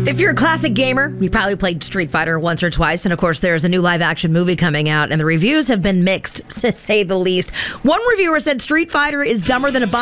If you're a classic gamer, you probably played Street Fighter once or twice. And of course, there's a new live action movie coming out, and the reviews have been mixed, to say the least. One reviewer said Street Fighter is dumber than a